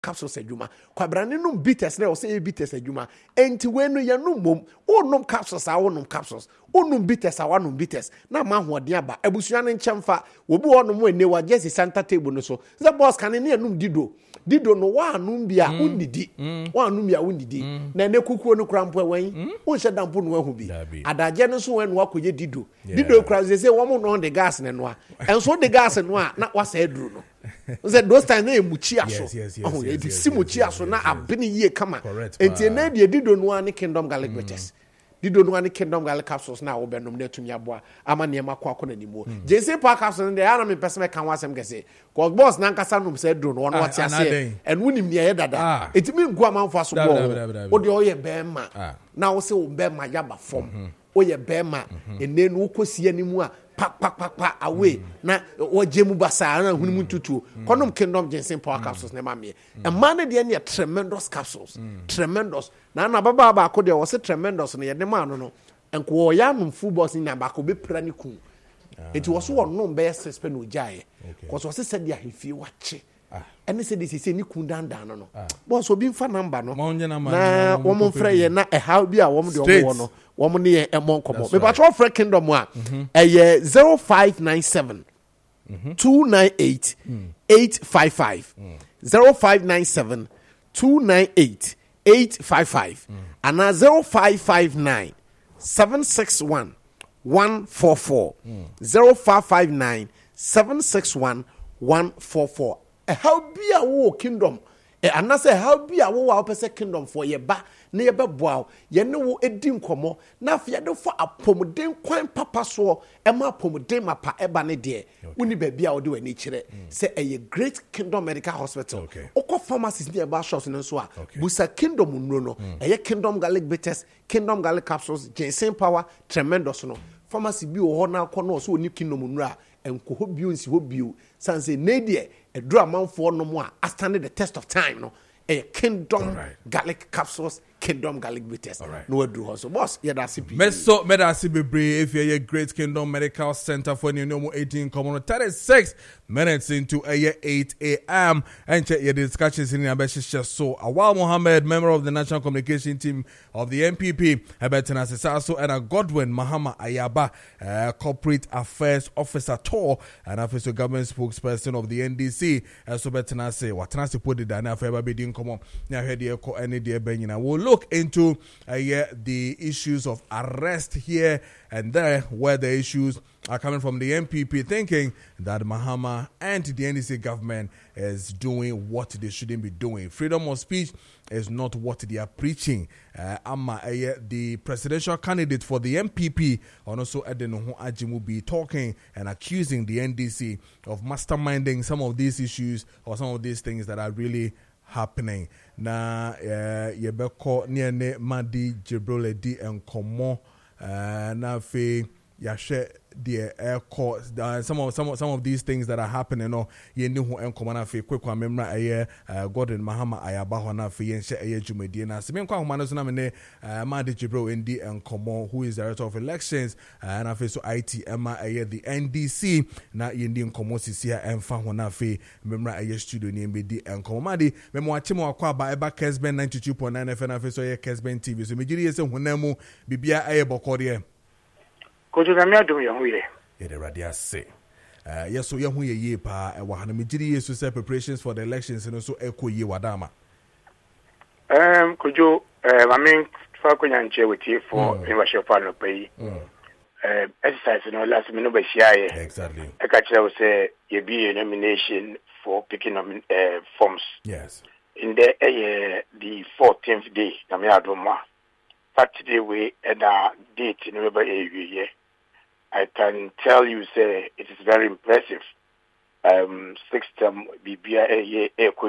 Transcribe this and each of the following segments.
capsules adwuma kwabrane no bitters na o say bitters adwuma enti we no ye no mom onum capsules a wonum capsules onum bitters a wanum bitters na ma hoɔden aba abusua no nkyɛmfa obi wɔnom ene wa Jesse center table no so the boss kan ne enum dido no wa anum bia unidi wa anum bia unidi na ne kukuo no krampo wan unhyɛ dampo no ahu bi adaje no so wan wakoye dido kra say wɔn no the gas ne no a enso the gas no a na wasa eduru no say those time na emuchi aso oh e di simuchi aso na abene yie kama enti na de dido no an Kingdom garlic bitters dido no an Kingdom garlic capsules na wo benom na tumi aboa ama ne makɔ akɔ na nimu JC Park capsules de ana me person kan wasem gese cause boss na nkasa nom say dro no no ɔte ase en wonim ne ye dada eti mi ngu amanfo aso bɔ wo de ɔyɛ bɛma na wo se wo bɛma yaba fom ɔyɛ bɛma ene no kosi animu a pa away na wajemu basa na hunimu tutu konom Kingdom ginseng power capsules na mamie e man de ne tremendous capsules tremendous na baba ba ko de wo se tremendous no ye de man no enko ya no football sin na ba ko be pra ni kun eti wo so no be sespe no jaye ko so se de ahefie wache ene se de se ni kun dan no bo so bi mfa number no na wo mo frɛ ye na how bi a wo mo de wo no wo ne ye emon komo me ba tro frɛ Kingdom a 0597 298 855 0597 298 855 and 0559 761 144 0559 761 144 how be a wo Kingdom and say how be a wo wa pese Kingdom for ye ba na ye beboa ye ne wo edi nkomo na afia de for apomden kwan papa so e ma apomden mapa eba ne de woni ba bia wo de wani kire say a Great Kingdom Medical Hospital okọ pharmacies ne ba shops ne so a busa Kingdom nro no ye Kingdom garlic bitters Kingdom garlic capsules ginseng power tremendous no pharmacy bi wo na akọ no so oni Kingdom nro a enko ho bio nsi ho bio sanse ne de edru amanfo no mo a stand the test of time no a Kingdom garlic capsules Kingdom garlic bitters no edru ho so boss ye da CP meso me da CP if you Great Kingdom Medical Center for new no 18 common 36 minutes into 8 a.m. and check your discussions in Abesha so Awal Mohammed, member of the National Communication Team of the NPP, Abetina Sesaso and a Godwin Mahama Ayaba, Corporate Affairs Officer Tor and Official Government Spokesperson of the NDC. So Betina say what transport the Dana for ever being common. Now here the any dear Benina will look into the issues of arrest here and there, where the issues are coming from the NPP thinking that Mahama and the NDC government is doing what they shouldn't be doing. Freedom of speech is not what they are preaching. The presidential candidate for the NPP, and also Adenoho Ajim, will be talking and accusing the NDC of masterminding some of these issues or some of these things that are really happening. Na yebeko niene Madi Jibril di enkomo na fe yahwe the some of these things that are happening no ye ni ho enkomo na fe kwekwa memra Gordon Mahama Ayaba ho na fe yenhye jumedie na se menkwa homa no so na me ne Madi Jibril ndi enkomo who is director of elections na fe so IT Emma the NDC na ye ndi enkomo sisi a emfa ho na fe memra studio ni mbedi enkomo Madi memo achemo akwa aba eba Kesben 92.9 FM na fe so ye Kesben TV so mejiri ye se honamu bibia bokode Kojo na miadum ye huye. Ye de radia say. Yes so ye huye ye pa wa hana mejiri ye so say preparations for the elections and so ekoye wadama. Kojo mamen fa konya nche wetie for membership for no pay. Exercise no last me no be share. Exactly. I ka kire say ye be a nomination for picking up forms. Yes. In the 14th day na miadum ma. Saturday we at a date in November year. I can tell you, say, it is very impressive. System BBA.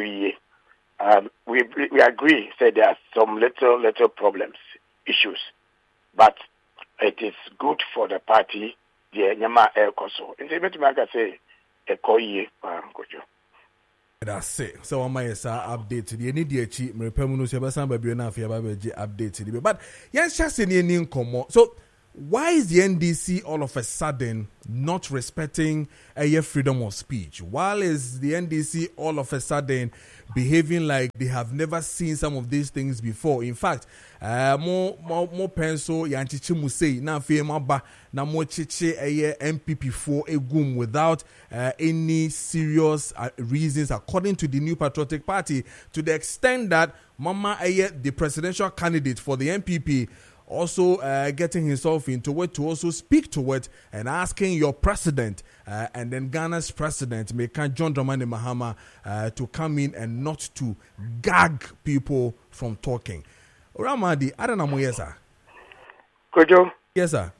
We agree, say there are some little problems, issues, but it is good for the party. The Nyama Koso. In the matter, say, a koye, Kojo. That's it. So on my update the any dear cheap me pemu no se be san ba bi na afia ba be update but yes just any nkomo so why is the NDC all of a sudden not respecting freedom of speech? Why is the NDC all of a sudden behaving like they have never seen some of these things before? In fact, more pencil yanchichi musei na fema ba na mo chiche MPP for egum without any serious reasons, according to the New Patriotic Party, to the extent that Mama the presidential candidate for the MPP, also getting himself into it to also speak to it and asking your president and then Ghana's president, John Dramani Mahama, to come in and not to gag people from talking. Ramadi, I don't know, yes, sir. Kojo? Yes, sir.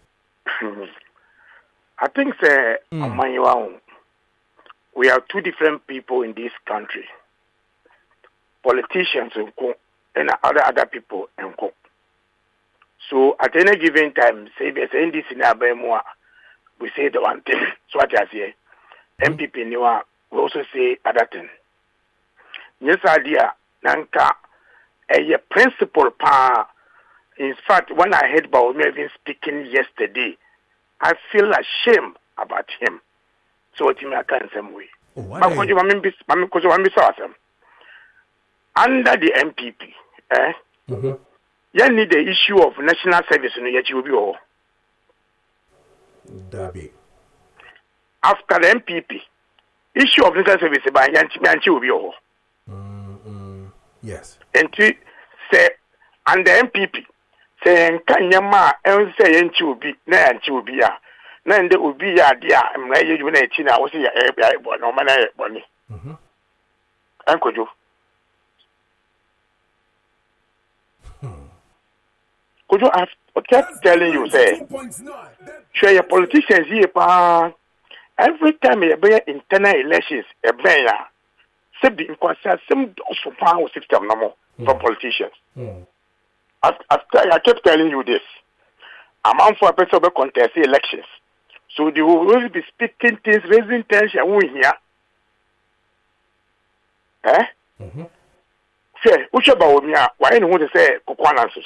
I think, we are two different people in this country. Politicians and other people. So at any given time, say there's this in Abemua, we say the one thing. So what I say, MPP Niwa, we also say other thing. Yes, idea, Nanka, a principal pa. In fact, when I heard Baumia even speaking yesterday, I feel ashamed about him. So what I can say way. Under the MPP, you need the issue of national service in the HUBO. After the MPP, issue of national service by Yanchi. Yes. And to say, and the MPP, saying, can your ma and say, and you be, na Chubia, then there will be a dear, and my you when I was here, no man, bonnie. Uncle Joe. Could you have kept telling you, say, share your politicians here, every time you have internal elections, a mayor, simply because some also power system no more from politicians. I kept telling you this. I'm on for a person to contest elections. So they will always be speaking things, raising tension, we here. Say, which about me, why you want to say, Kokwanansus?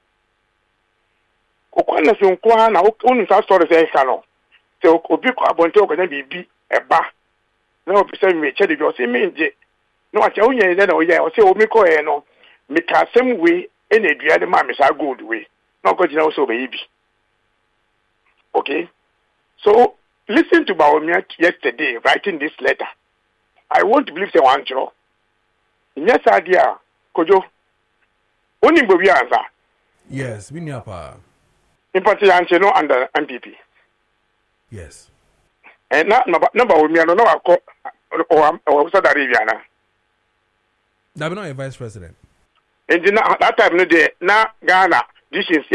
Okwana se nkwa na onu sa story say no se obi ko abonte o kana bibi eba na obi say me che de o say me nje no acha onye de na o ya o say o mi ko e no me ka sem we e na dua de ma me sa gold we na ko jina o so be bi. Okay, so listen to Baumia yesterday writing this letter. I want to believe say one draw yes idea Kojo oni gbo bi answer. Yes, we near pa in particular, no under MPP. Yes. And not number with me, I don't know, or Saudi Arabia. That be not a vice president. And that time, no day, na Ghana, this is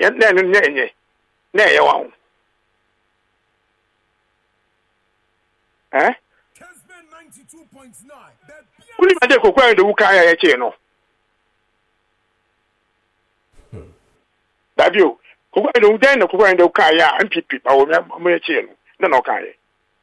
eh? Only my day, Kokwa, the Ukaya, no. That you. Kuwa ndo udene kuwa ndo kaya MPP pa wo me chie no na kaya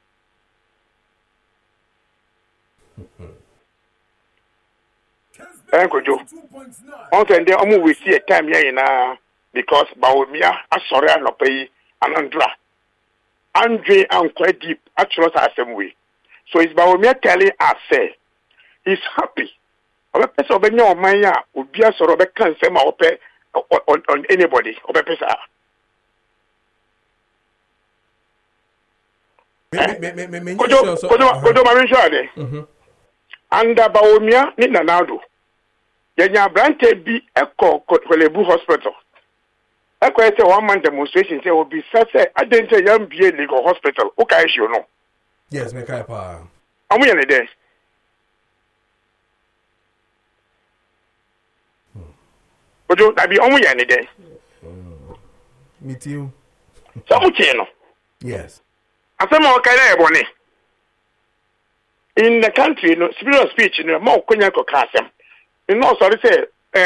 Kojo on send them we see a time here na because Baumia asori anopai anandra Andre and quite deep actually the same way. So it's Baumia telling us say he's happy obe pesa obe nya omanya obi asoro obe kan se ma ope on anybody over pesa. Kojo marisha anda Baumia ni nanado. Yenya brante bi eko Kwelebu hospital. Eko ese one man demonstration say obi say adente yam bie legal hospital. O kai shi no. Yes, me kai pa. Amu ye ne dey. Kojo dabi omu ye ne dey. Me too. So mu che no. Yes. Asema o kai na ebone. In the country, no freedom of speech, no more kunya ko kasem. You know, sorry say,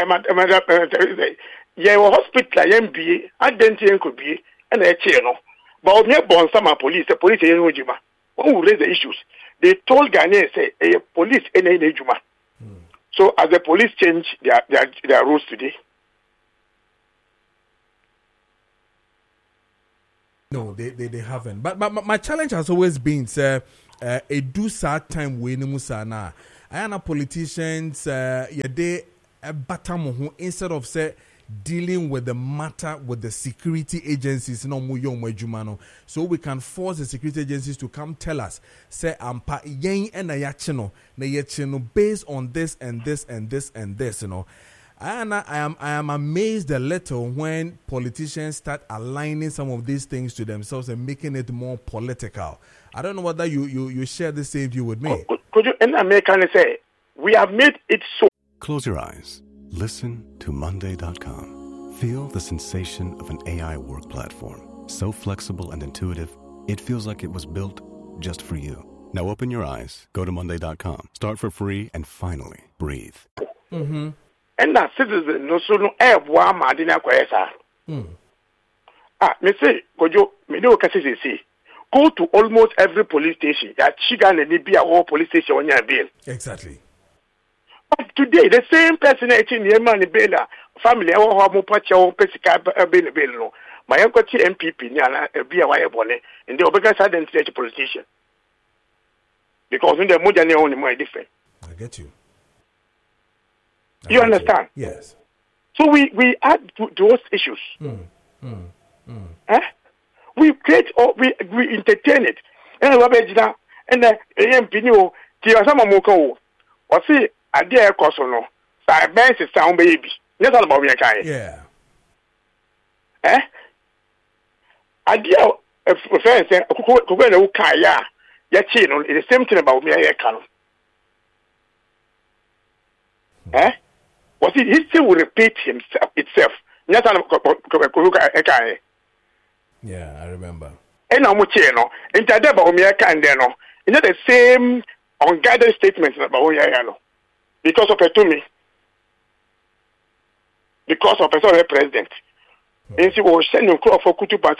your hospital, MBA, identity could be and a chair, no. But me born some police, the police in Ujima. Who will raise the issues? They told Ghanaians say a police in Ujima. So as the police change their rules today. No, they haven't. But my challenge has always been, sir, a do sad time we no musana. I am a politicians, they batamu instead of say dealing with the matter with the security agencies, no mu young jumano, so we can force the security agencies to come tell us, say ampa yen and a yachino based on this and this and this and this, you know. And I am amazed a little when politicians start aligning some of these things to themselves and making it more political. I don't know whether you share the same view with me. Could you in America say we have made it so? Close your eyes. Listen to Monday.com. Feel the sensation of an AI work platform. So flexible and intuitive, it feels like it was built just for you. Now open your eyes, go to Monday.com, start for free, and finally breathe. Mm-hmm. And that citizen no so no airboa madina kwesa. Me say gojo me do kasi say go to almost every police station. Ya chiga na be a police station on your bail. Exactly. But today the same person in the man bail family ho mo pacha ho pesika bail no. My uncle MPP na be a wire bone and the obega identity politician. Because when the moja ne only more different. I get you. You understand? Yes. So we add to those issues. We create or we entertain it. And Robert and the AMPNO, Tiasama Moko, or see a dear Cosono, side banks is sound baby. That's all about me. Yeah. Idea of friends and Kaya, Yachino, is the same thing about me. I can. Was it history will repeat itself? Yeah, I remember. And I'm no. In Tadaba Omiaka and then no. It's not the same unguided statements about Oyano. Because of Petumi. Because of a president. And she was sending crop for Kutuba.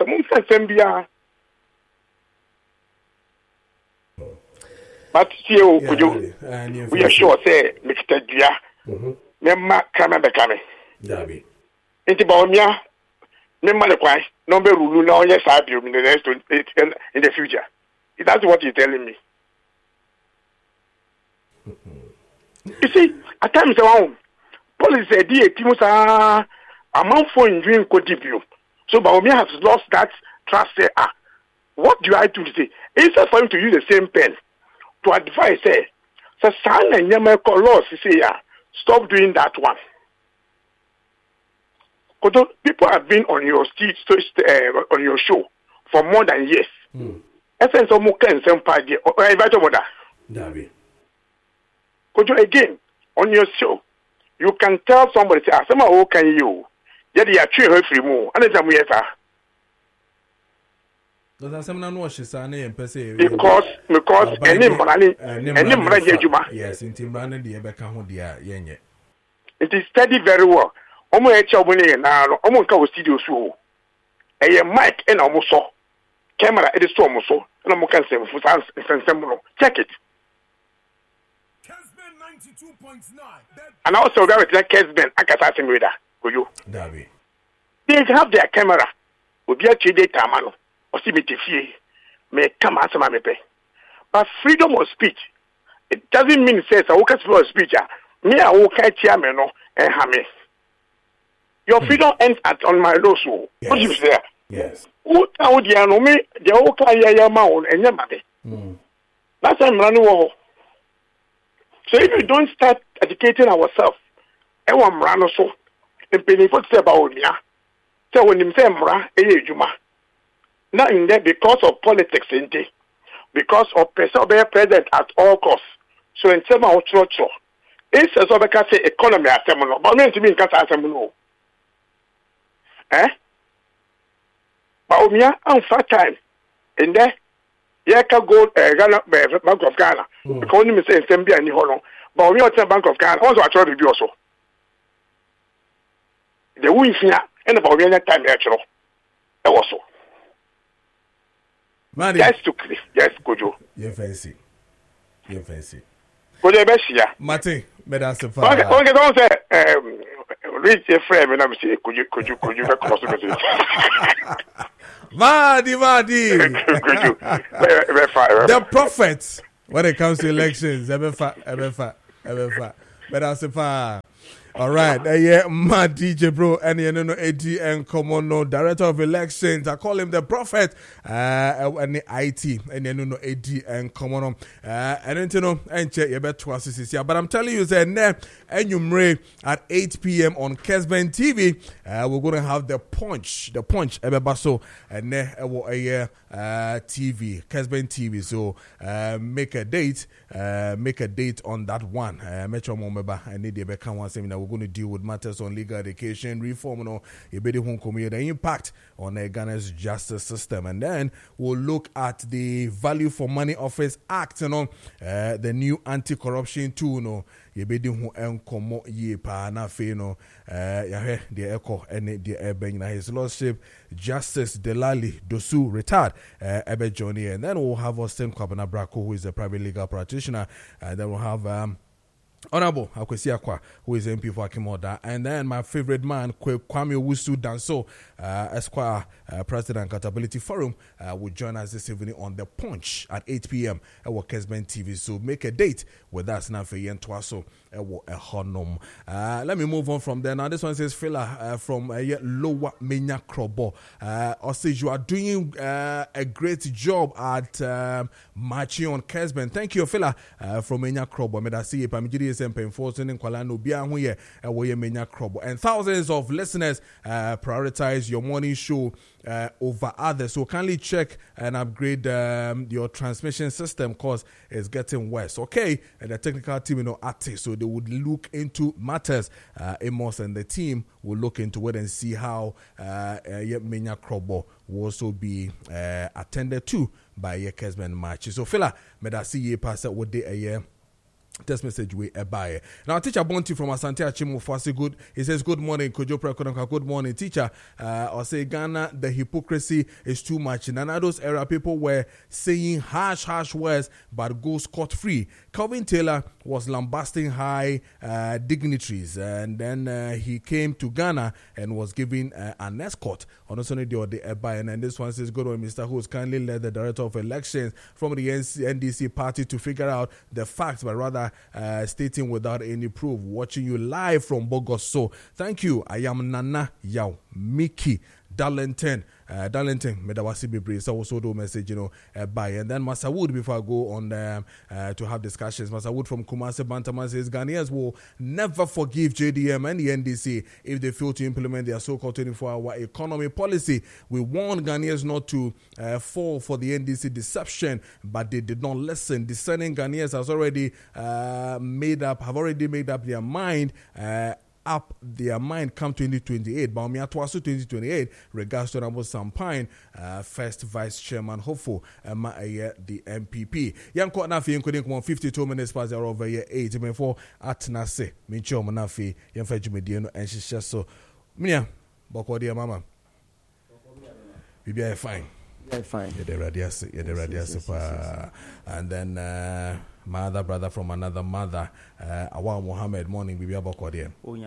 But still, we are sure say Mr. Dia. Memma kama bekame. Dabi. Inti ba omia memma le kwai no be rulu na onye sabi in the next in the future. That's what you're telling me. You see, at times around police say di etimu sa amount for in ko debut. So Baumia has lost that trust. Say, what do I do to say? Instead for him to use the same pen to advise, say, so sign and Yamako laws, say, stop doing that one. Because people have been on your on your show for more than years. Essence of Muka and Senpai, or invite over that. Again, on your show, you can tell somebody, say, "How can you?" Yet you are treated free more. And it's a mueta. Because any money, yes, in Timbrana, the Ebeka, dear, it is studied very well. Almost a child now, almost go studio so. A mic and almost so. Camera, it is so almost so. And I'm can say for check it. And also, there is a Kesben, I can ask him with that. You? They have their camera. Will be a 3-day tamano. Or see me may come answer my pay. But freedom of speech, it doesn't mean says I walk freedom of speech. Me I walk at Yameno and Hame. Your freedom ends at on my low soul. What you say? Yes. What would you know me? The whole Yamaon and Yamade. That's why I'm running. So if we don't start educating ourselves, I want run so. And penny for say about me. So when him say Mra, Juma. Now in there because of politics in day, because of president at all costs. So in terms of trotro, it's as of say economy as seminal, but meant to be in Casa seminal. But I'm fat time in there. Yeah, can go Ghana Bank of Ghana. Because me say Sembia and Nihono, but we are Bank of Ghana. Also, I try to do also. The win here and about any time actually. Also. Yes, to Chris. Yes, Kojo. You're fancy. Kojo Bessia. Martin, Medas of Fire. Okay, don't say, reach a frame and I'm saying, could you, The prophet when it comes to elections. Ebefa. But I say, all right, my DJ bro, and AD Common no director of elections. I call him the prophet. And the IT, and AD and Common. And check your bet twice. But I'm telling you, and at 8 p.m. on Kesben TV, we're gonna have the punch, Ebebaso, and TV, Kesben TV. So make a date on that one. Metro Momeba, I need the become one seminar. We're going to deal with matters on legal education reform, the impact on Ghana's justice system, and then we'll look at the Value for Money Office Act, the new anti-corruption tool, His Lordship Justice Delali Dosu retired, and then we'll have Austin Kwabena Brako, who is a private legal practitioner, and then we'll have Honorable Akwesi Akwa, who is MP for Akimoda, and then my favorite man, Kwame Owusu Danso, Esquire, President Accountability Forum, will join us this evening on The Punch at 8 p.m. at Kesben TV. So make a date with us now for Yen Twaso. Let me move on from there. Now, this one says, Fela from Lower Menya Krobo. Says you are doing a great job at marching on Kesben. Thank you, Fela from Menya Krobo. Medasi Pamijiri enforcing in Kwalano Biahuye Menya Krobo. And thousands of listeners prioritize your morning show over others. So kindly check and upgrade your transmission system because it's getting worse. Okay, and the technical team, so they would look into matters. Amos and the team will look into it and see how Menya Krobo will also be attended to by Kesben March. So Fela, medasi ye pass what day a year. Test message we buy. Now, teacher Bonti from Asante Achimo Fasi good. He says, "Good morning, Kojo Prekonaka. Good morning, teacher." Or say Ghana, the hypocrisy is too much. In those era, people were saying harsh words, but go scot free. Calvin Taylor was lambasting high dignitaries, and then he came to Ghana and was given an escort. On the buy, and this one says, "Good morning, Mr. Who's kindly led the director of elections from the NDC party to figure out the facts, but rather stating without any proof. Watching you live from Bogos. So thank you. I am Nana Yao Miki Darlington. Medawasi Bibre. So also do message, bye. And then Masawood, before I go on to have discussions, Masawood from Kumasi Bantaman says Ghanaians will never forgive JDM and the NDC if they fail to implement their so-called 24-hour economy policy. We warned Ghanaians not to fall for the NDC deception, but they did not listen. Discerning Ghanaians have already made up their mind. Come 2028. Baumia Twasu 2028. Regards to Rambo Sampine, first vice chairman, hopeful, the MPP. Young Nafi including 52 minutes past over here 8 before at Nase, Mincho Manafi, Yan Fajimediano, and she says so. Minia, Bokodia Mama. We be fine. Fine. You're the radius. And then my other brother from another mother, Awa Mohammed, morning, Bibi Abokodia.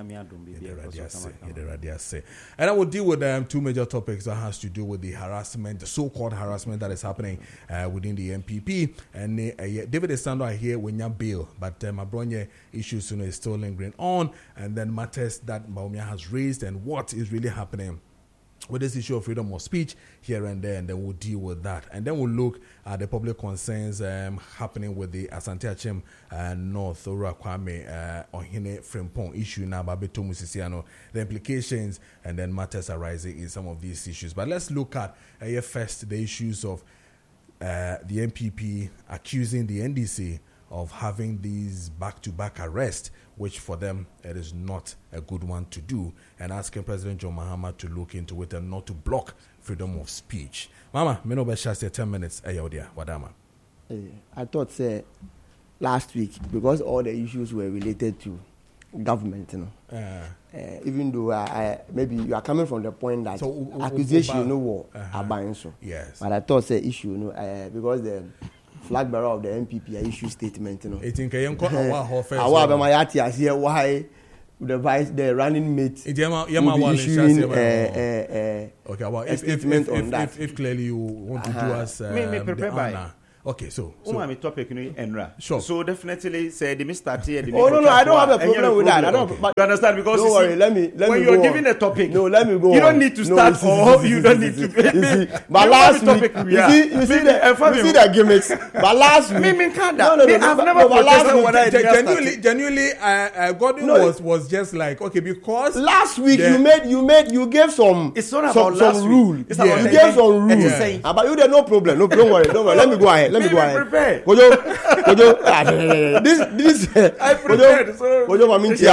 And I will deal with two major topics that has to do with the harassment, the so-called harassment that is happening within the MPP. And David Estando here when you're bail, but my Bronye issues is still lingering on, and then matters that Baumia has raised and what is really happening with this issue of freedom of speech here and there, and then we'll deal with that. And then we'll look at the public concerns happening with the Asante Achem North Ora Kwame Ohene Frimpong issue now, Babeto Musisiano, the implications and then matters arising in some of these issues. But let's look at first the issues of the MPP accusing the NDC of having these back-to-back arrests, which for them it is not a good one to do, and asking President John Mahama to look into it and not to block freedom of speech. Mama, me no be share 10 minutes. Ayodia, Wadama. I thought last week, because all the issues were related to government, even though maybe you are coming from the point that accusation yes, but I thought issue because the flag bearer of the MPP issue statement, why the running mate Yema will be Wale issuing Shasi, okay, well, a statement on that. if clearly you want to do us Me prepare the by. honor. Okay, so My topic, Enra. Sure. So definitely say the Mr. T. Oh no, I don't have a problem with that. I don't. You understand? Because Don't worry. Let me when go you're on. given a topic, No, let me go. you don't on. need to start you don't need to. You see, but last week, you see the gimmicks. But last week, I've never protested genuinely, Gordon was just like, okay, because last week you gave some. It's not about last week. Rule. It's about you gave some rule. Yeah. But you there no problem. No, don't worry. Let me go ahead. Prepare. Kojo, this. I prepared. Kojo,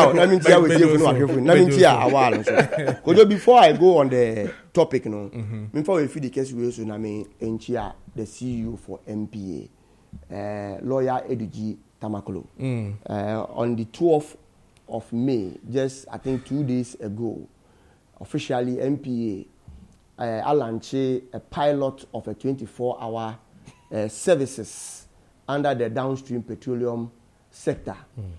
Kojo, before I go on the topic, before we feed the case, we also Enchia, the CEO for MPA, lawyer Eduji Tamakolo, on the 12th of May, just I think 2 days ago, officially MPA, I launched a pilot of a 24-hour services under the downstream petroleum sector.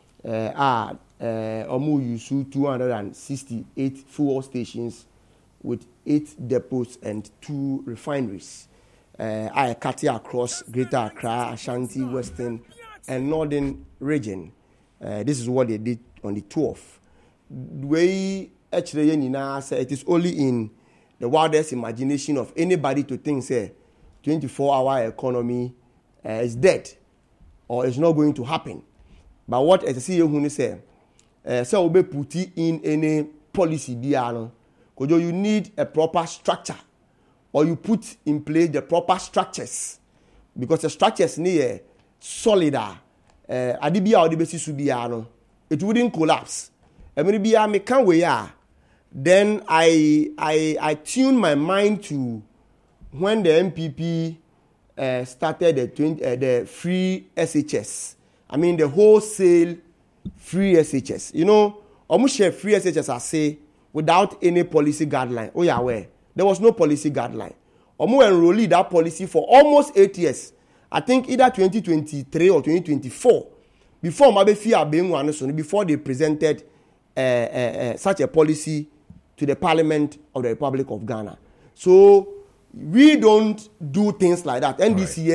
Omu use 268 fuel stations with 8 depots and 2 refineries. I cut across Greater Accra, Ashanti, Western, and Northern region. This is what they did on the 12th. The way actually it is only in the wildest imagination of anybody to think, say, 24-hour economy is dead or is not going to happen. But what as the CEO say, so we put in any policy because you need a proper structure or you put in place the proper structures because the structures need solid. It wouldn't collapse. Then I tune my mind to when the MPP started the free SHS. I mean the wholesale free SHS. You know, almost share free SHS I say without any policy guideline. Oh yeah, where there was no policy guideline. Almost enrolled that policy for almost 8 years. I think either 2023 or 2024 before before they presented such a policy to the Parliament of the Republic of Ghana. So we don't do things like that. NDC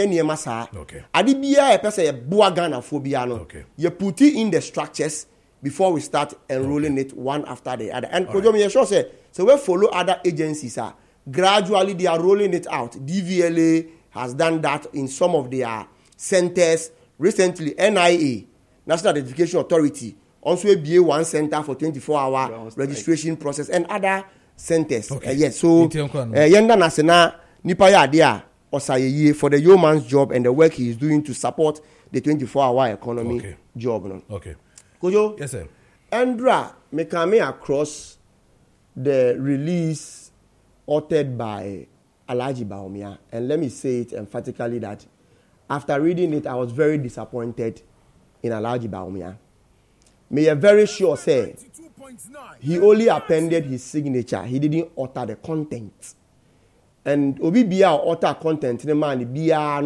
okay. Adibia a person boa Ghana phobia no. Okay. You put it in the structures before we start enrolling it one after the other. And Kojo me sure say so we follow other agencies gradually they are rolling it out. DVLA has done that in some of their centers. Recently NIA, National Identification Authority, also BA one center for 24-hour registration process and other centers. Okay. Yes, so yenda nasena nipa ya dia osaye for the yeoman's job and the work he is doing to support the 24-hour economy job. No? Okay. Kojo? Yes, sir. Andra me across the release authored by Alhaji Bawumia, and let me say it emphatically that after reading it, I was very disappointed in Alhaji Bawumia. May I very sure say he only appended his signature. He didn't alter the content. And Obi Bia alter content, the man Bia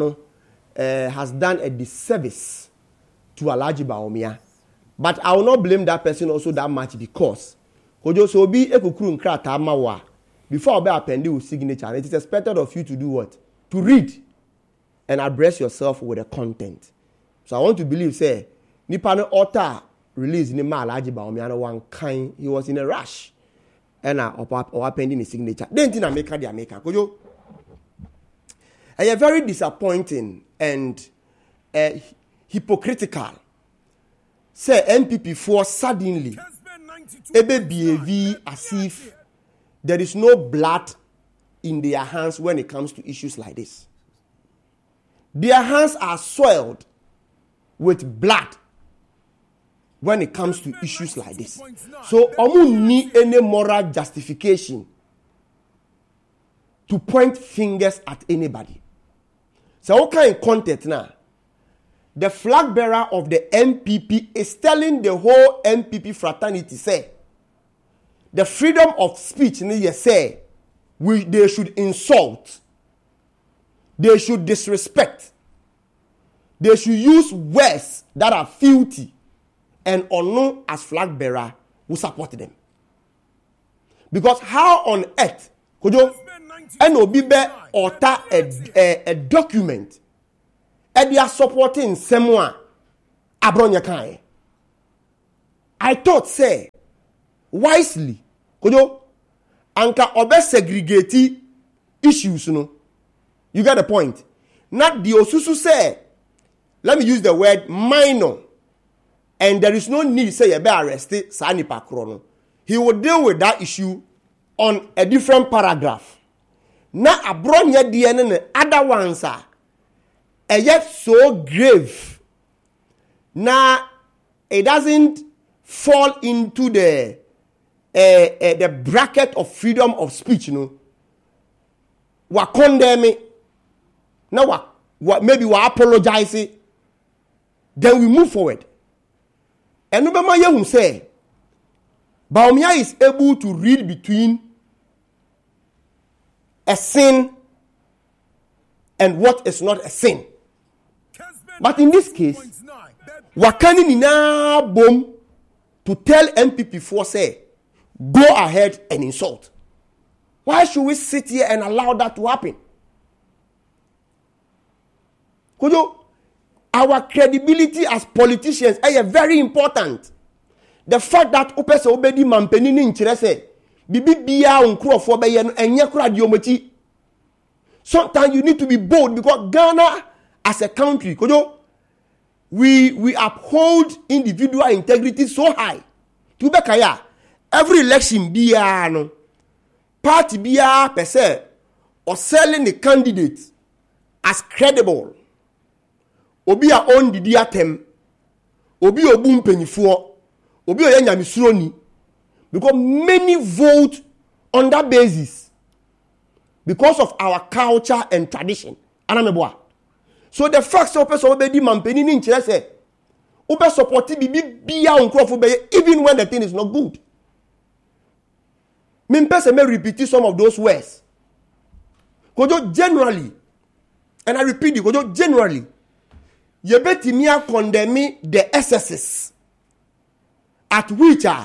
has done a disservice to Alhaji Bawumia. But I will not blame that person also that much because Kojo so Obi ekukuru nkra ta mawa before Obi append his signature. And it is expected of you to do what? To read and address yourself with the content. So I want to believe, say, Nipano author release ni ma Alhaji Bawumia one kind. He was in a rush, and or appending his signature. Then tina make the America. Kojo, a very disappointing and hypocritical. Say MPP for suddenly, ebe behave as if there is no blood in their hands when it comes to issues like this. Their hands are soiled with blood when it comes to issues like this. So, omu need any moral justification to point fingers at anybody. So, what kind of content now? The flag bearer of the MPP is telling the whole MPP fraternity, say, the freedom of speech, say, they should insult. They should disrespect. They should use words that are filthy and unknown as flag bearer will support them. Because how on earth could you NOB alter a document and they are supporting someone abronya kai? I thought say wisely could you anka obe segregate issues no. You get the point. Not the osusu say, let me use the word minor, and there is no need say you be arrested sani pakrono. He will deal with that issue on a different paragraph. Now abronya DNA other ones are yet so grave. Now it doesn't fall into the bracket of freedom of speech, you know. We condemn it. Now maybe we apologize it. Then we move forward. And Obama Yahoo say, Bawumia is able to read between a sin and what is not a sin. But in this case, wakani nina bom to tell MPP4 say, go ahead and insult. Why should we sit here and allow that to happen? Could you? Our credibility as politicians is very important. The fact that opese obedi mampeni ni nchirese bibi biya unkrofo be ye no enye kura diomochi. Sometimes you need to be bold because Ghana as a country, could you? We uphold individual integrity so high. To be kaya, every election biya no party biya per se or selling the candidate as credible. Obi a on didi atem, obi obu mpanyifo, obi oye nyamisuroni, because many vote on that basis because of our culture and tradition. Anameboa. So the fact that person obedi mampeni ni nkyere say, obe support bibi bia onkrofo be even when the thing is not good. Me person may repeat some of those words. Kojo generally, and I repeat it, kojo generally. Yebetimia condemn the excesses at which are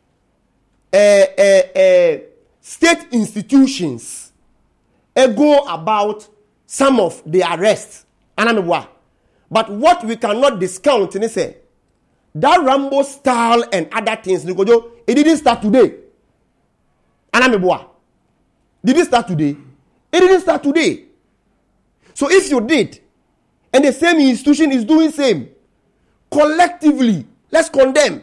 state institutions go about some of the arrests. But what we cannot discount is that Rambo style and other things, it didn't start today. Did it start today? It didn't start today. So if you did, and the same institution is doing same, collectively, let's condemn.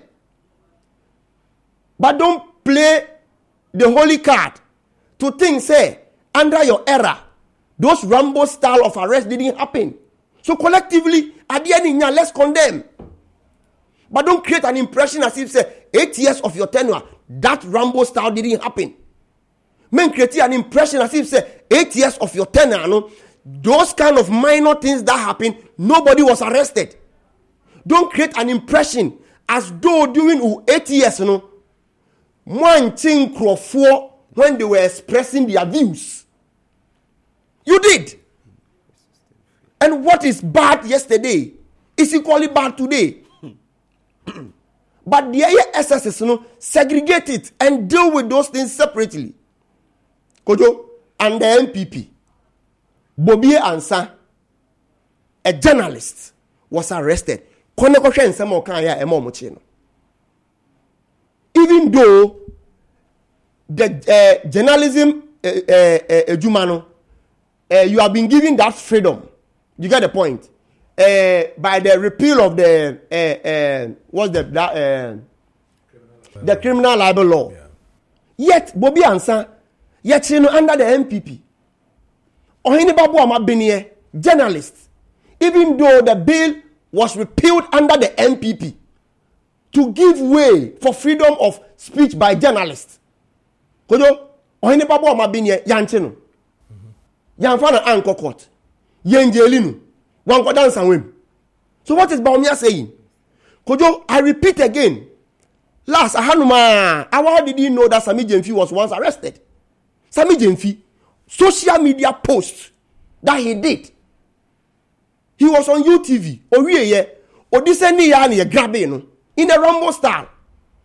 But don't play the holy card to think, say, under your era, those Rambo style of arrest didn't happen. So collectively, at the end, let's condemn. But don't create an impression as if, say, 8 years of your tenure, that Rambo style didn't happen. Men create an impression as if, say, 8 years of your tenure, no, those kind of minor things that happen, nobody was arrested. Don't create an impression as though during 8 years, you know, one thing for when they were expressing their views. You did. And what is bad yesterday is equally bad today. But the SSS, you know, segregate it and deal with those things separately. Kojo and the MPP. Bobie Ansah, a journalist, was arrested. Even though the journalism, you have been given that freedom. You get the point. By the repeal of the criminal libel law. Yeah. Yet Bobie Ansah, yet you know, under the MPP. Journalists, even though the bill was repealed under the MPP to give way for freedom of speech by journalists. Kojo, ohine babu amabinye yancheno. Yanfana anko court. Yenjelinu. Wanko dansa wem. So what is Bawumia saying? Kojo, I repeat again. Last, Ahanuma, how did you know that Sammy Jemfi was once arrested? Sammy Jemfi, social media posts that he did. He was on UTV. In the Rambo style.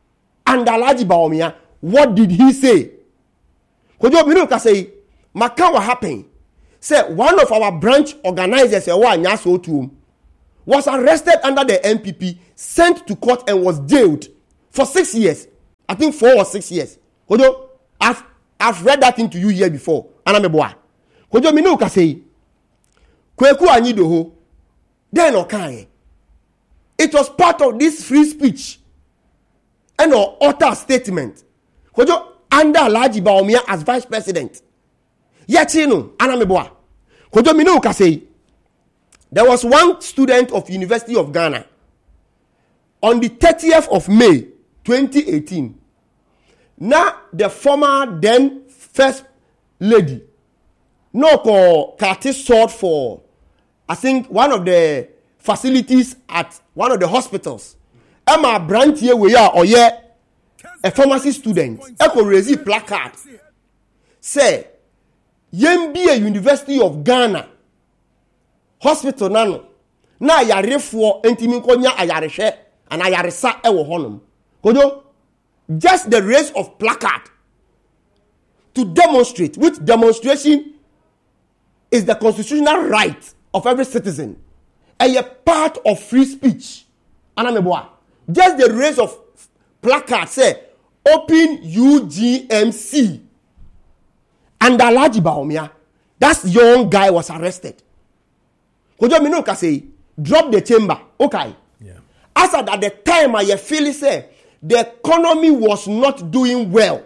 under Alhaji Bawumia, what did he say? Kojo Binu ka say, Maka what happened? Say one of our branch organizers, was arrested under the NPP, sent to court and was jailed for 6 years. I think 4 or 6 years. Kojo, I've read that thing to you here before. Anameboa. Kojo Binu ka say, Kweku Anyidoho, then okay. It was part of this free speech and or utter statement. Kojo under Alhaji Bawumia as vice president. Yet you know, Anameboa. Kojo Minu ka say, there was one student of University of Ghana on the 30th of May 2018. Now the former then first lady no ko Kati sought for, I think, one of the facilities at one of the hospitals. Emma Brandt here we are or yeah, a pharmacy student. Eko raise placard. Say, Yembi a University of Ghana hospital nano. Na yare for entimi konya ayareshe and ayaresa ewo honum. Kojo, just the raise of placard to demonstrate, which demonstration is the constitutional right of every citizen. A part of free speech. Anameboa. Just the raise of placard say open UGMC. And Alhaji Bawumia, that young guy was arrested. Kojo Minu ka say drop the chamber. Okay. Yeah. As at the time I feel say the economy was not doing well.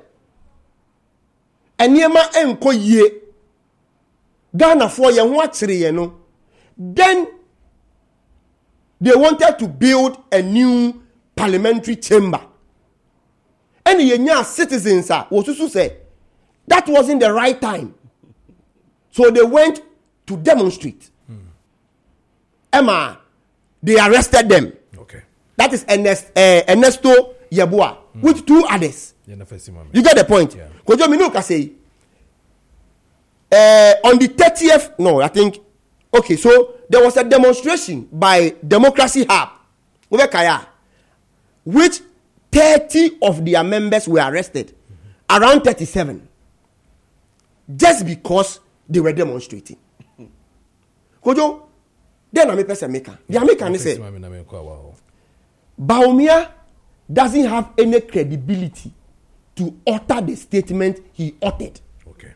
Enyema enko ye. Ghana for ye watchri ye no. Then they wanted to build a new parliamentary chamber. And the citizens was say that wasn't the right time. So they went to demonstrate. Emma, they arrested them. Okay. That is Ernesto Yeboah with 2 others. You get the point? Kojo Minu ka say on the 30th, no, I think, okay, so there was a demonstration by Democracy Hub, which 30 of their members were arrested, around 37, just because they were demonstrating. Kojo, then I'm a person maker. The American say, Bawumia doesn't have any credibility to utter the statement he uttered. Okay.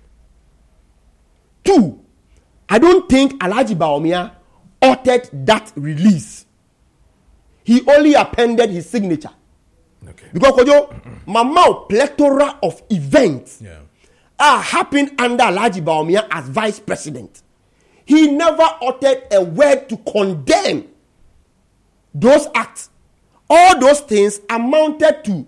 2, I don't think Alhaji Bawumia uttered that release. He only appended his signature. Okay. Because Kojo, mama plethora of events are happening under Alhaji Bawumia as vice president. He never uttered a word to condemn those acts. All those things amounted to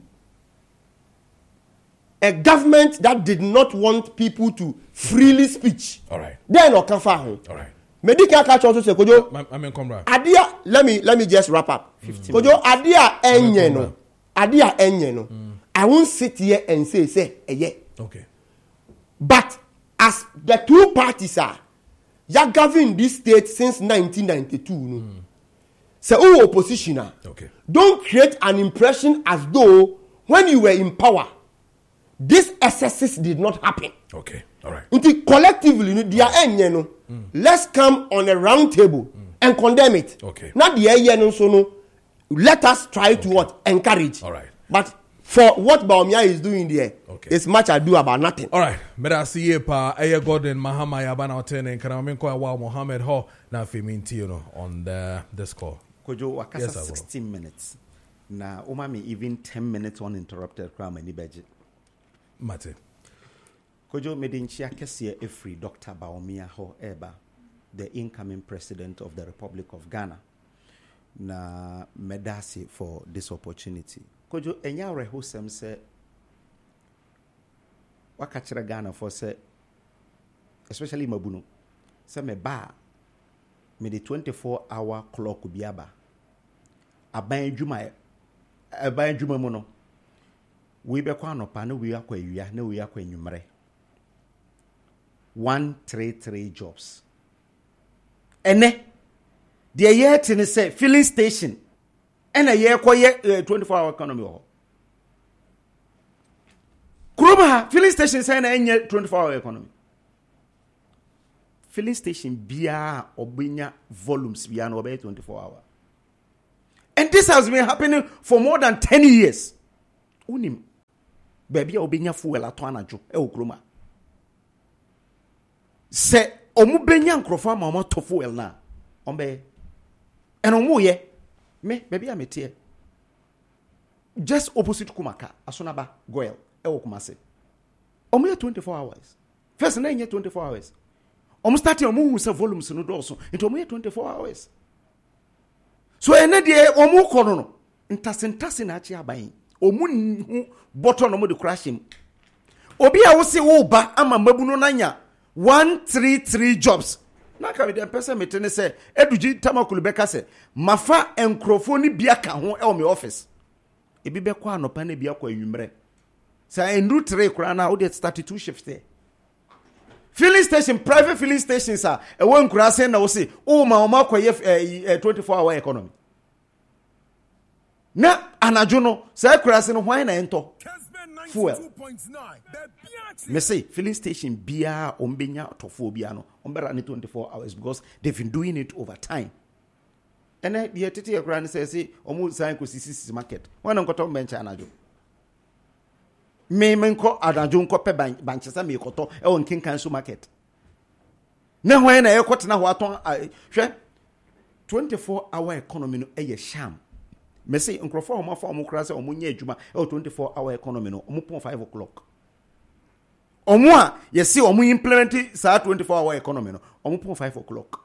a government that did not want people to freely speak. All right. Then Okafa. All right. Medical catch also say Kojo. Adia, let me just wrap up. Kojo adia enye no. I won't sit here and say yeah. Okay. But as the two parties are governed this state since 1992 no. Say opposition. Okay. Don't create an impression as though when you were in power these excesses did not happen. Okay. All right. Until collectively, let's come on a round table and condemn it. Okay. Not the so no. Let us try to what? Encourage. All right. But for what Bawumia is doing there, it's much ado about nothing. All right. Meda see pa Aya Gordon Mahama Yabana Otene and Kanamenko Wa Mohammed Ho na Femintino on this call. Kojo wakasa 16 minutes. Na umami even 10 minutes uninterrupted crime any budget. Mate. Kojo medinchia kesie efri Dr. Bawumia Ho Eba, the incoming president of the Republic of Ghana. Na medasi for this opportunity. Kojo enya reho sem se wakachira Ghana for se, especially Mabuno, se me ba me the 24-hour clock biaba. Aban juma mono. We be kwa no pa na we akwa awia na we akwa enwumre. 133 jobs. Ene the year tin say filling station. Ena ye kwa ye 24-hour economy ho. Kuruma, filling station say na enye 24-hour economy. Filling station biya obinya volumes biya no obey 24-hour. And this has been happening for more than 10 years. Unim. Baby obinya fuel ato anajo e okroma. Se omu benya nkrofo ma to fuel na. Ombe. And omu ye. Me baby ametie. Just opposite Kumaka, Asonaba, Goel, Ewo Kumase. Omu ye 24 hours. First na ye 24 hours. Omu start omu se volumes no do so. Into omu ye 24 hours. So ene de omu kono no. Ntase na achi aban. Omu bottle no mo de crash him. Obi a wo se wo ba ama mabuno nanya 133 jobs. Na ka de person metene se eduji tamakulu beka se mafa enkrofo ni bia ka ho e o me office. Ebi be kwa anopa na bia kwa anwumre. Sa endu 3 kura na wo de 32 shifts there. Filling station, private filling stations are e won kura se na wo se o ma kwa 24-hour economy. Na anajo no say kura se no hwan na ento fuel. Me say filling station bia ombenya tofo bia no ombera ni 24 hours because they've been doing it over time. And the tete kura ni say omu sign ko sisi market. Wan nkoto bencha anajo. Me menko anajo nko pe banchesa me koto e won kinkan so market. Na hwan na ekotena ho aton hwe 24-hour economy no eye sham. Me say nkrofo ho mafa omu kura say omu nya adwuma e 24-hour economy no omu pon 5 o'clock. Omu a yesi omu implement sa 24-hour economy no omu pon 5 o'clock.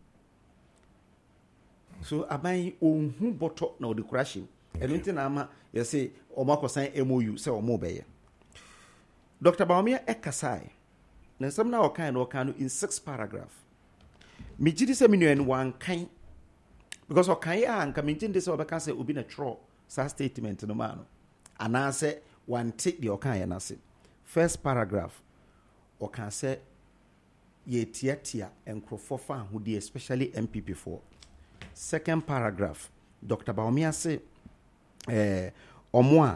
So abai ohun boto na odi crashing. Enti na ama yesi omu akosan MOU say omu beye. Dr. Bawumia ekasai. Na nsam na okan no in 6 paragraph. Mi gidi se minu en wan kan because okan ya anka mi gidi se obeka se obi na tro sa statement no ma no. Ana se wan take the okan ya na se. First paragraph okan se ye tiatia enkrofo fa ahudi especially MPP4. Second paragraph Dr. Bawumia say omo a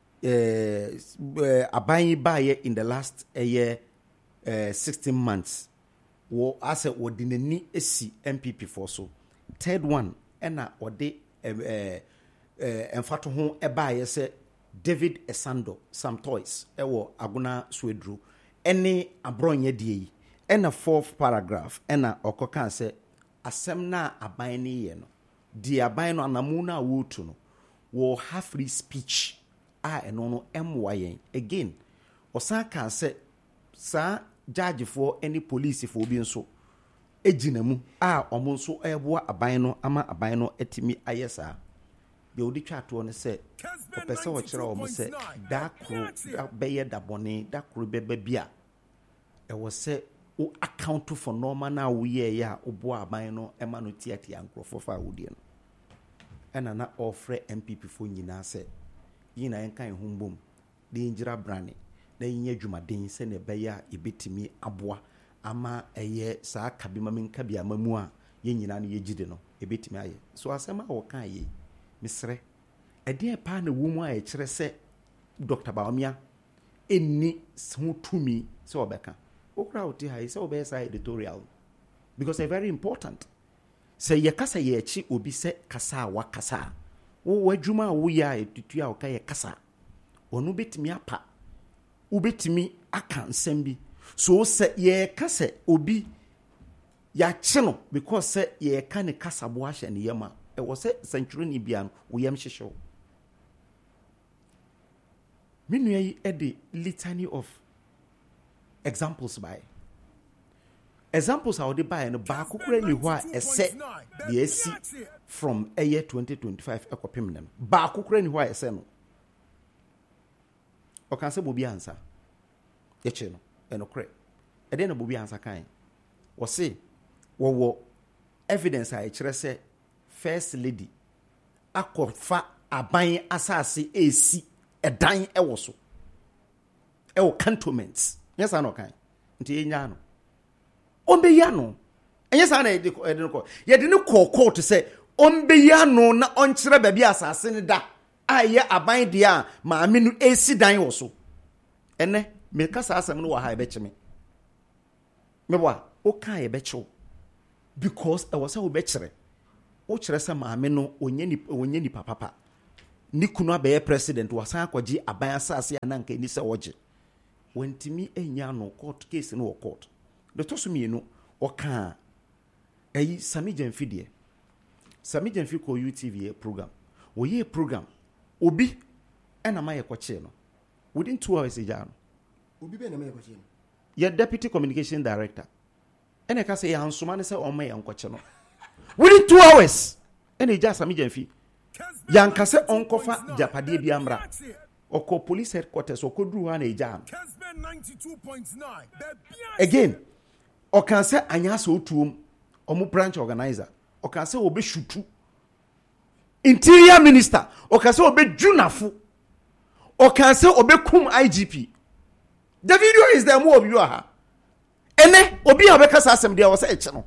aban baye in the last year 16 months wo ase odinani esi MPP4 so. Third one ena ode enfato ho baye se David Esando some toys ewo aguna swedru ene abronye die ena fourth paragraph ena okoka se asem na aban ni ye no di aban no anamu na wotu no will have free speech eno no emwayen again osaka se sa judge for any police for bi nso ejinamu omo nso eboa aban no ama aban no etimi ayesa be odi twato no se opese wo kire omo se da kro beye da bone da kro bebe bia e wo se o account for normal na wo ye ya oboa aban no ema no tiatia nkrofo fa wodie no ena na ofre MPP fo nyina se yina enkan humbom de ngira brane na yin adwumaden se ne beya ebetimi aboa ama eye saa kabima menka bia mamu a ye nyina no ye gide no ebetimi aye so asema wo kan ye misre ede pa na wo mu a kire se Dr. Bawumia enni so tumi se obeka okra oti ha se obesa editorial because they very important. Say ye kasa ye chi obi se kasa wa kasa wo wadwuma wo ya etutu a o ka ye kasa onu betimi apa ubetimi aka nsem bi so se ye kasa obi ya chi no because se ye ka ne kasa bo ahye ne yema e wo se century ni bia no wo yem hyehyew minu yi e the litany of examples by examples are the buy and back kukure ni ho a ese the AC from year 2025 ekopem nem back kukure ni ho a ese no o kan se bobi ansa ye che no enokre e de na bobi ansa kan o se wo evidence a kire se first lady akofa aban asase AC edan ewo so ewo cantonments yes ano kan nti enya no Ombeyano. And yes, I did no ye didn't call court to say Ombeyano na onchire baby assassin da. Aye, abind dia, ma minu AC dine also. ene me kasa asem no wa ha ebeche me wa o kan ebeche because e was say o bechere o kire se maame no onye ni papa ni kunu abaye president wasan akwaji aban asase ananka ni se woje wantimi enya no court case no court the tosumi no o kan ayi Sami Jamfi ko UTV program o ye program obi ena ma ye kwache no within 2 hours eja no obi be na ma ye kwache no ye deputy communication director ena ka say hansoma ne say o ma ye nkwache no within 2 hours ena eja Sami Jamfi yanka say onkofa japade bi amra oko police headquarters okodru ha na eja again o kan say anya so otuom omu branch organizer o kan say obe shutu interior minister o kan say obe junafo o kan say obe kum IGP. The video is there more of you aha ene obi abeka sa asem dia o say eche no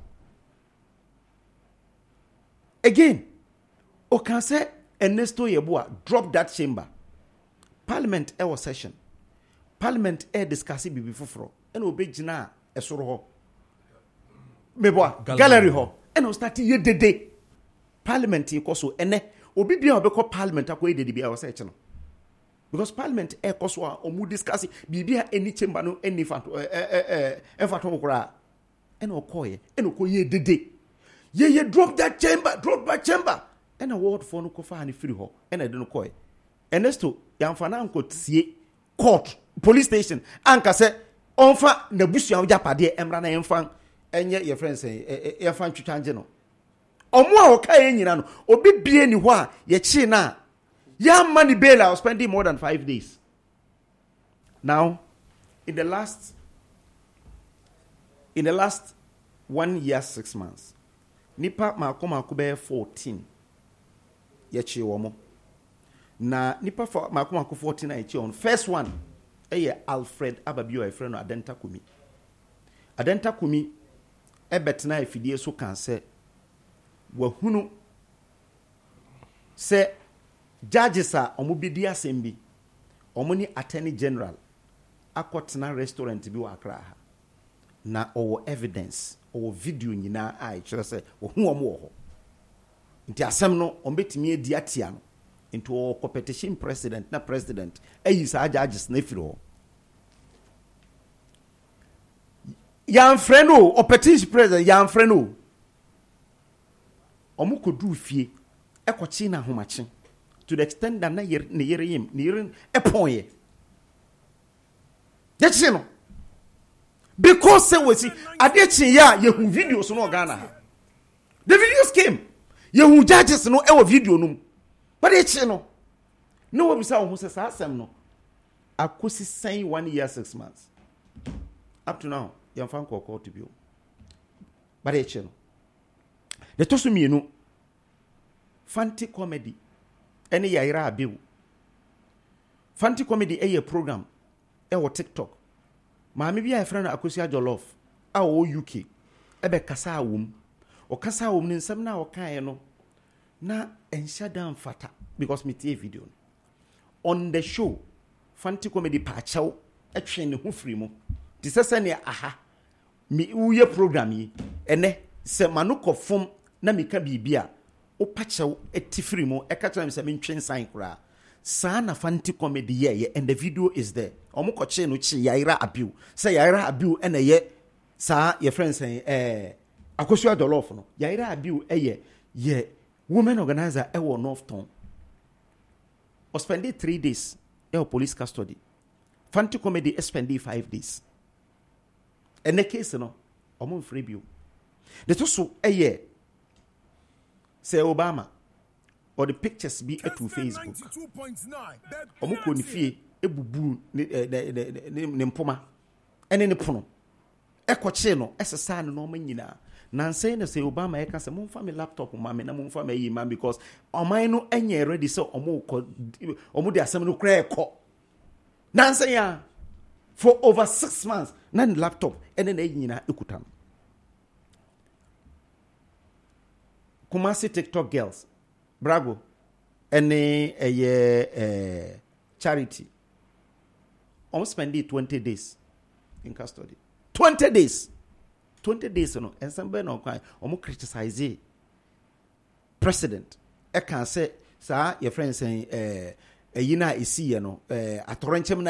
again o kan say Ernesto Yeboah drop that chamber parliament e was session parliament e discuss bibi foforo ene obe gina esoro ho meboa gallery ho ene o start ye dede parliament e koso ene obi bia obekọ parliament akọ e dede bia o say eche no because parliament e koso a omu discuss bibia any chamber no any fato fato okra ene okoye ene okoye dede ye drop that chamber ene word for no kofa ani free ho ene de no koye Ernesto yamfana anko tie court police station anka se onfa na busu japade emra na yemfa enye your friends say yemfa twitwanje no omo a oka ye nyina no obi bie ni ho a ye chi na ya money bail I was spending more than 5 days now in the last 1 year 6 months nipa makoma be 14 ye chi wo mo na nipa makoma 14 na chi on first one Alfred Ababio a friend no Adenta Kumi ebetena afidie so kan se wahunu se judges a omubidi asembi omuni attorney general akotena restaurant bi wa Accra na owo evidence owo video nyina a kire se ohu omo ho nti asem no ombetimi edi atia no into competition president na president ayi sa judges na firi ho yan freno opetition president yan freno omukodu fie ekochi na homachi to the extent that na yere eponye yechi no because say we see adechi ya yehu videos no Ghana the videos came yehu judges no e wo video no but yechi no we be say who say asem no akosi sign 1 year 6 months up to now you fan ko to be but yechi no the to me no Fanti comedy ene yaira abiu Fanti comedy eye program e wo TikTok maame bia e frɛ no Akosi Ajolof a wo UK ebe kasa awum o kasa awum ni nsɛm na o kan no na enhya dan fata because me tie video on the show Fanti comedy pa chaw etwe ne ho firi mu ti sese ne aha mi uye program yi ene se manukɔ fom na mika bibia o pachaw etifiri mu ekatra me se mentwen sign kura sa na Fanti comedy ye and the video is there omukoche no chi yaira abiu say yaira abiu ena ye sa your friends say Akosi Ajolof no yaira abiu ye women organizer e wo Northton o spend 3 days e police custody Fanti comedy spend 5 days and the case no omo free bio the to so say Obama or the pictures be to Facebook omuko ni fie ebubu ne mpoma ene ne pono ekoche no esesa no manyina nanse na say Obama e ka say momfa me laptop ma me na momfa me yi ma because oman no enye ready say omo de asem no kra ekọ nanse ya for over 6 months na laptop ene na nyina ekuta no Kumasi TikTok girls brago ene charity almost spend 20 days in custody. 20 days. 20 days, no. And somebody no almost criticize president. I can say, sir, your friend saying, yina isi no, a torrentium